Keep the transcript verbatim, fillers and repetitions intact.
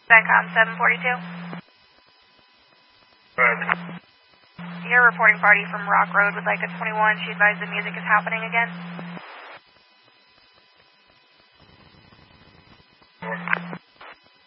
Bencom seven forty-two. Right. Your reporting party from Rock Road would like a twenty-one. She advised the music is happening again.